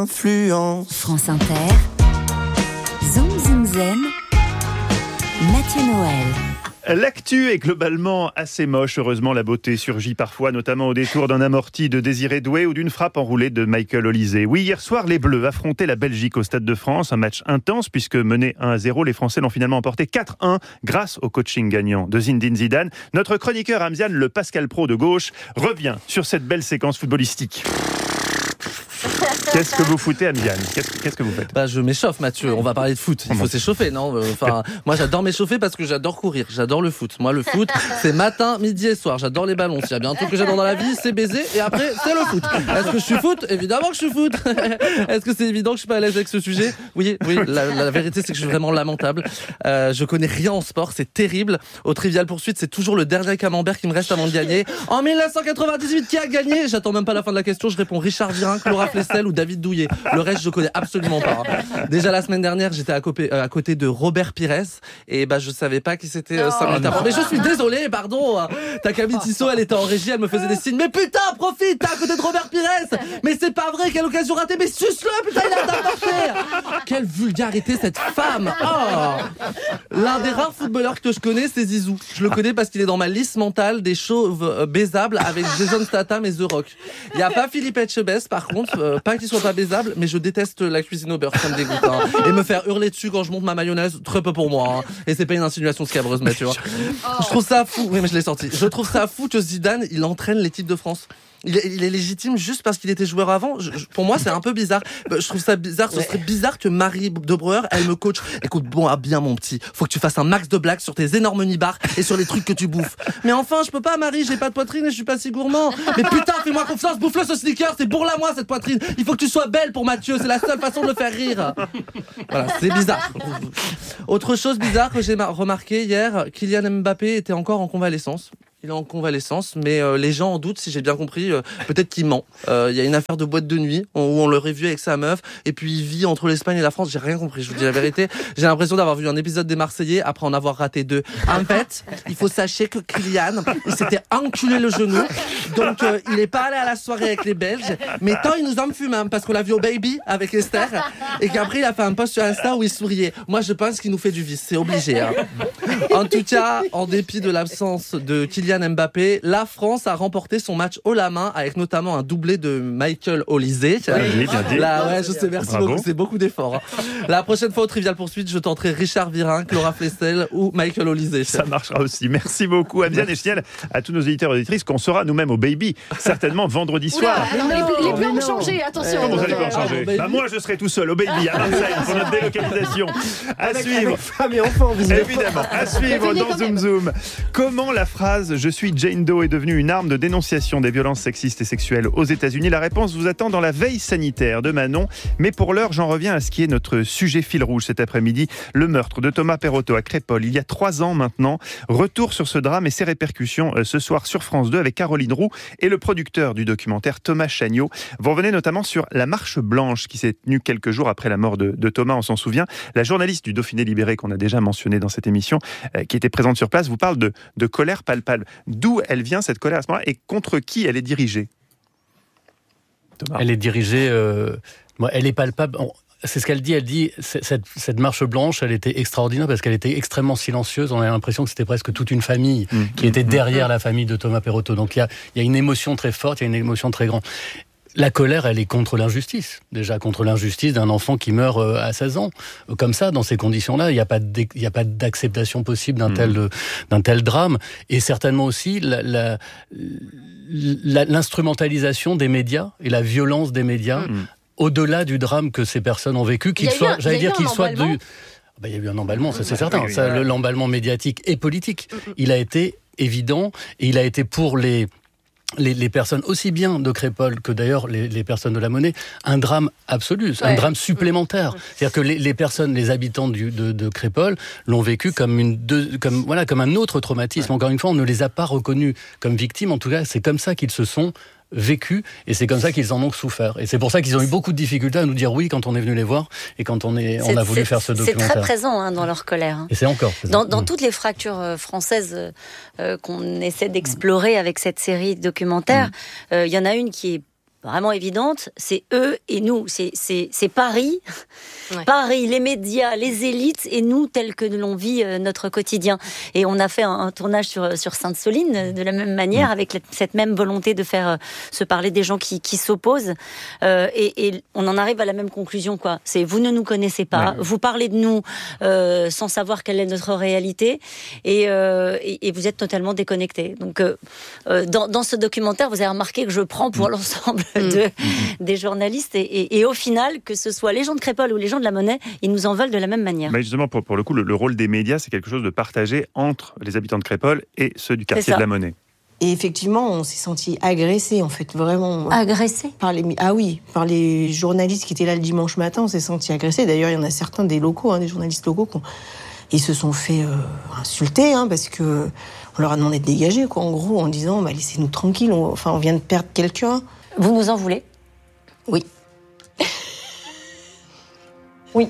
influence. France Inter, Zoom Zoom Zen, Mathieu Noël. L'actu est globalement assez moche. Heureusement, la beauté surgit parfois, notamment au détour d'un amorti de Désiré Doué ou d'une frappe enroulée de Michael Olysée. Oui, hier soir, les Bleus affrontaient la Belgique au Stade de France. Un match intense puisque menés 1-0, les Français l'ont finalement emporté 4-1 grâce au coaching gagnant de Zinedine Zidane. Notre chroniqueur Hamzian, le Pascal Pro de gauche, revient sur cette belle séquence footballistique. Qu'est-ce que vous foutez, Hamzian ? Qu'est-ce que vous faites ? Je m'échauffe, Mathieu. On va parler de foot. Il faut s'échauffer, non ? Moi, j'adore m'échauffer parce que j'adore courir. J'adore le foot. Moi, le foot, c'est matin, midi et soir. J'adore les ballons. S'il y a bien un truc que j'adore dans la vie, c'est baiser. Et après, c'est le foot. Est-ce que je suis foot ? Évidemment que je suis foot. Est-ce que c'est évident que je suis pas à l'aise avec ce sujet ? Oui. La vérité, c'est que je suis vraiment lamentable. Je connais rien en sport. C'est terrible. Au Trivial Poursuite, c'est toujours le dernier camembert qui me reste avant de gagner. En 1998, qui a gagné ? J'attends même pas la fin de la question. Je réponds Richard Virin, Laura Flessel ou David Douillet. Le reste, je connais absolument pas. Déjà la semaine dernière, j'étais à côté de Robert Pires et je savais pas qui c'était 5 minutes avant. Mais je suis désolé, pardon. Ta Camille Tissot, elle était en régie, elle me faisait des signes. Mais putain, profite, t'es à côté de Robert Pires. Mais c'est pas vrai, quelle occasion ratée. Mais suce-le, putain, il a d'apporter. Quelle vulgarité cette femme. L'un des rares footballeurs que je connais, c'est Zizou. Je le connais parce qu'il est dans ma liste mentale des chauves baisables avec Jason Statham et The Rock. Il y a pas Philippe Etchebest, par contre, pas qu'il soit pas baisable, mais je déteste la cuisine au beurre, ça me dégoûte. Et me faire hurler dessus quand je monte ma mayonnaise, très peu pour moi. Et c'est pas une insinuation scabreuse, Mathieu. Je trouve ça fou. Oui, mais je l'ai sorti. Je trouve ça fou que Zidane, il entraîne l'équipe de France. Il est légitime juste parce qu'il était joueur avant. Pour moi, c'est un peu bizarre. Je trouve ça bizarre. Ce serait bizarre que Marie De Breuer, elle me coach. Écoute, bien mon petit, faut que tu fasses un max de blagues sur tes énormes nibards et sur les trucs que tu bouffes. Mais enfin, je peux pas, Marie, j'ai pas de poitrine et je suis pas si gourmand. Mais putain, fais-moi confiance, bouffe-le ce sneaker, c'est bourre-la moi cette poitrine. Il faut que tu sois belle pour Mathieu, c'est la seule façon de le faire rire. Voilà, c'est bizarre. Autre chose bizarre que j'ai remarqué hier, Kylian Mbappé était encore en convalescence. Il est en convalescence, mais les gens en doutent, si j'ai bien compris, peut-être qu'il ment. Il y a une affaire de boîte de nuit où on l'aurait vu avec sa meuf, et puis il vit entre l'Espagne et la France. J'ai rien compris, je vous dis la vérité. J'ai l'impression d'avoir vu un épisode des Marseillais après en avoir raté 2. En fait, il faut sachez que Kylian, il s'était enculé le genou, donc il est pas allé à la soirée avec les Belges, mais tant il nous en fume, parce qu'on l'a vu au Baby avec Esther, et qu'après il a fait un post sur Insta où il souriait. Moi, je pense qu'il nous fait du vice, c'est obligé. En tout cas, en dépit de l'absence de Kylian Mbappé, la France a remporté son match haut la main avec notamment un doublé de Michael Olysée. Oui, bien dit. Je sais, merci Bravo. beaucoup, c'est beaucoup d'efforts. La prochaine fois au Trivial Poursuite, je tenterai Richard Virin, Laura Flessel ou Michael Olysée. Ça marchera aussi. Merci beaucoup, Hamzian, et je signale à tous nos auditeurs et auditrices qu'on sera nous-mêmes au Baby, certainement vendredi soir. Les plans ont changé, attention. Comment ça, les plans ont changé ? Moi, je serai tout seul au Baby à Marseille pour notre délocalisation. À suivre. Femmes et enfants, vous Évidemment, à suivre dans Zoom Zoom. Comment la phrase « Je suis Jane Doe » est devenue une arme de dénonciation des violences sexistes et sexuelles aux États-Unis ? La réponse vous attend dans la veille sanitaire de Manon. Mais pour l'heure, j'en reviens à ce qui est notre sujet fil rouge cet après-midi, le meurtre de Thomas Perrotto à Crépol, il y a 3 ans maintenant. Retour sur ce drame et ses répercussions ce soir sur France 2 avec Caroline Roux et le producteur du documentaire Thomas Chagnaud. Vous revenez notamment sur la marche blanche qui s'est tenue quelques jours après la mort de Thomas, on s'en souvient. La journaliste du Dauphiné Libéré qu'on a déjà mentionné dans cette émission, qui était présente sur place, vous parle de colère palpable. D'où elle vient cette colère à ce moment-là et contre qui elle est dirigée ? Thomas. Elle est dirigée, elle est palpable. C'est ce qu'elle dit. Elle dit cette marche blanche, elle était extraordinaire parce qu'elle était extrêmement silencieuse. On a l'impression que c'était presque toute une famille qui était derrière la famille de Thomas Perrotto. Donc il y a une émotion très forte, il y a une émotion très grande. La colère, elle est contre l'injustice. Déjà, contre l'injustice d'un enfant qui meurt à 16 ans. Comme ça, dans ces conditions-là, il n'y a pas d'acceptation possible d'un tel drame. Et certainement aussi l'instrumentalisation des médias et la violence des médias au-delà du drame que ces personnes ont vécu, qu'il soit, j'allais dire, qu'il soit du... Il y a eu un emballement, ça c'est certain. L'emballement médiatique et politique, il a été évident et il a été pour les personnes aussi bien de Crépol que d'ailleurs les personnes de la Monnaie, un drame absolu, un drame supplémentaire. C'est-à-dire que les habitants de Crépol l'ont vécu comme un autre traumatisme. Encore une fois, on ne les a pas reconnus comme victimes. En tout cas, c'est comme ça qu'ils se sont vécu et c'est comme ça qu'ils en ont souffert. Et c'est pour ça qu'ils ont eu beaucoup de difficultés à nous dire oui quand on est venu les voir et quand on a voulu faire ce documentaire. C'est très présent dans leur colère. Et c'est encore présent. Dans toutes les fractures françaises qu'on essaie d'explorer avec cette série documentaire, il y en a une qui est vraiment évidente, c'est eux et nous. C'est Paris, Paris, les médias, les élites et nous tels que l'on vit notre quotidien. Et on a fait un tournage sur Sainte-Soline de la même manière, avec cette même volonté de faire se parler des gens qui s'opposent. Et on en arrive à la même conclusion, quoi. C'est vous ne nous connaissez pas, vous parlez de nous sans savoir quelle est notre réalité, et vous êtes totalement déconnectés. Donc, dans ce documentaire, vous avez remarqué que je prends pour l'ensemble des journalistes, et au final, que ce soit les gens de Crépol ou les gens de la Monnaie, ils nous en veulent de la même manière. Mais justement, pour le coup, le rôle des médias, c'est quelque chose de partagé entre les habitants de Crépol et ceux du quartier de la Monnaie. Et effectivement, on s'est senti agressés, en fait, vraiment. Agressés ? Par les journalistes qui étaient là le dimanche matin, on s'est senti agressés. D'ailleurs, il y en a certains des locaux, des journalistes locaux, ils se sont fait insulter, parce que on leur a demandé de dégager, quoi, en gros, en disant laissez-nous tranquilles, on vient de perdre quelqu'un. Vous nous en voulez ? Oui. Oui.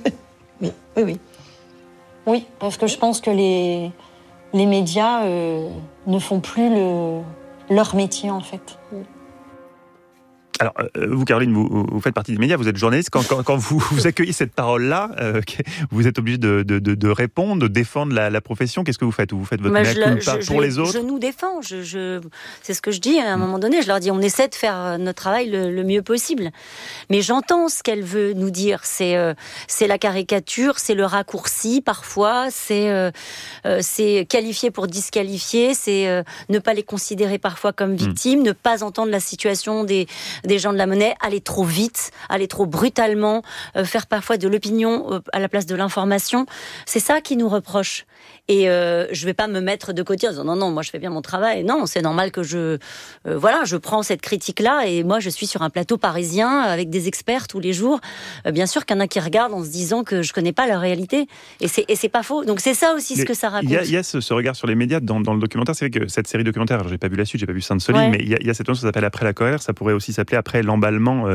Oui, parce que je pense que les médias ne font plus leur métier, en fait. Alors, vous, Caroline, vous faites partie des médias, vous êtes journaliste. Quand vous accueillez cette parole-là, vous êtes obligé de répondre, de défendre la profession. Qu'est-ce que vous faites ? Ou vous faites votre mea culpa pour les autres ? Je nous défends. C'est ce que je dis à un moment donné. Je leur dis, on essaie de faire notre travail le mieux possible. Mais j'entends ce qu'elle veut nous dire. C'est la caricature, c'est le raccourci parfois, c'est qualifier pour disqualifier, c'est ne pas les considérer parfois comme victimes, ne pas entendre la situation des gens de la Monnaie, aller trop vite, aller trop brutalement, faire parfois de l'opinion à la place de l'information. C'est ça qui nous reproche. Et je vais pas me mettre de côté en disant non, moi je fais bien mon travail. Non, c'est normal que je prends cette critique-là, et moi je suis sur un plateau parisien avec des experts tous les jours. Bien sûr qu'il y en a qui regardent en se disant que je connais pas leur réalité. Et c'est pas faux. Donc c'est ça aussi ce que ça raconte. Il y a ce regard sur les médias dans le documentaire. C'est vrai que cette série documentaire, alors j'ai pas vu la suite, j'ai pas vu Sainte-Soline, mais il y a cette chose qui s'appelle Après la colère. Ça pourrait aussi s'appeler Après l'emballement